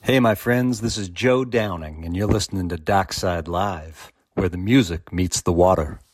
Hey, my friends, this is Joe Downing, and you're listening to Dockside Live, where the music meets the water.